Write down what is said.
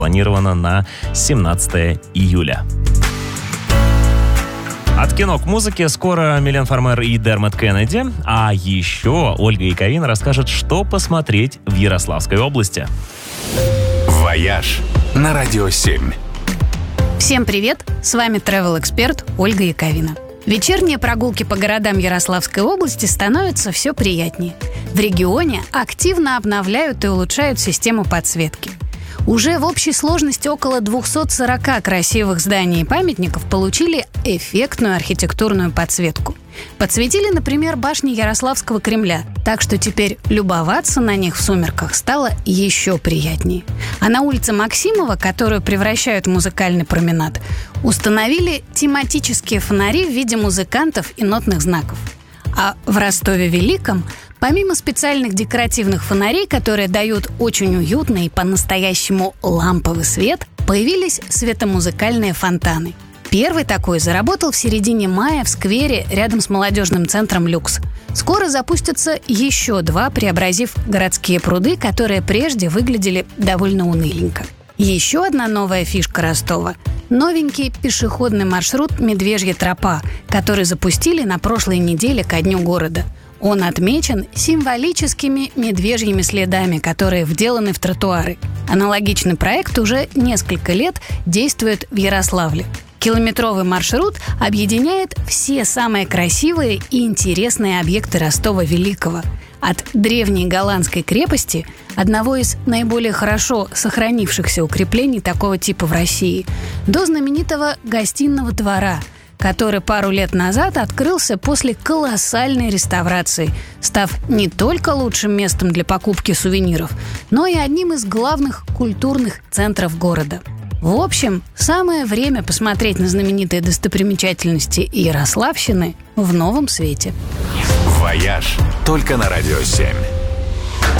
планировано на 17 июля. От кино к музыке скоро Милен Фармер и Дермот Кеннеди. А еще Ольга Яковина расскажет, что посмотреть в Ярославской области. «Вояж» на Радио 7. Всем привет! С вами travel-эксперт Ольга Яковина. Вечерние прогулки по городам Ярославской области становятся все приятнее. В регионе активно обновляют и улучшают систему подсветки. Уже в общей сложности около 240 красивых зданий и памятников получили эффектную архитектурную подсветку. Подсветили, например, башни Ярославского Кремля, так что теперь любоваться на них в сумерках стало еще приятнее. А на улице Максимова, которую превращают в музыкальный променад, установили тематические фонари в виде музыкантов и нотных знаков. А в Ростове-Великом, помимо специальных декоративных фонарей, которые дают очень уютный и по-настоящему ламповый свет, появились светомузыкальные фонтаны. Первый такой заработал в середине мая в сквере рядом с молодежным центром «Люкс». Скоро запустятся еще два, преобразив городские пруды, которые прежде выглядели довольно уныленько. Еще одна новая фишка Ростова – новенький пешеходный маршрут «Медвежья тропа», который запустили на прошлой неделе ко Дню города. Он отмечен символическими медвежьими следами, которые вделаны в тротуары. Аналогичный проект уже несколько лет действует в Ярославле. Километровый маршрут объединяет все самые красивые и интересные объекты Ростова-Великого. От древней голландской крепости, одного из наиболее хорошо сохранившихся укреплений такого типа в России, до знаменитого гостиного двора, который пару лет назад открылся после колоссальной реставрации, став не только лучшим местом для покупки сувениров, но и одним из главных культурных центров города. В общем, самое время посмотреть на знаменитые достопримечательности Ярославщины в новом свете. «Вояж» только на Радио 7.